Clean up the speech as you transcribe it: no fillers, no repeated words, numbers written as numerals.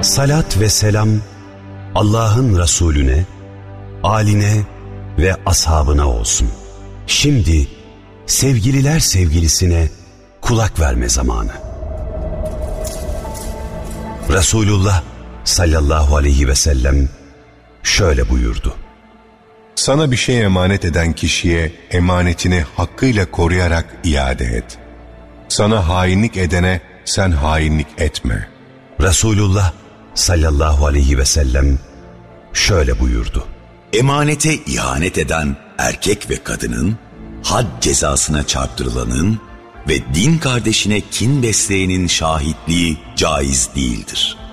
Salat ve selam Allah'ın Resulüne, âline ve ashabına olsun. Şimdi sevgililer sevgilisine kulak verme zamanı. Resulullah sallallahu aleyhi ve sellem şöyle buyurdu: Sana bir şey emanet eden kişiye emanetini hakkıyla koruyarak iade et. Sana hainlik edene sen hainlik etme. Resulullah sallallahu aleyhi ve sellem şöyle buyurdu: Emanete ihanet eden erkek ve kadının, had cezasına çarptırılanın ve din kardeşine kin besleyenin şahitliği caiz değildir.